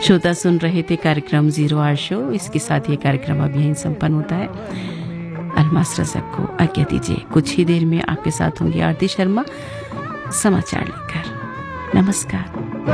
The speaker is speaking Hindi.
श्रोता सुन रहे थे कार्यक्रम जीरो आवर शो। इसके साथ ये कार्यक्रम अब यहीं संपन्न होता है। अलमास रज़क को आज्ञा दीजिए। कुछ ही देर में आपके साथ होंगी आरती शर्मा समाचार लेकर। नमस्कार।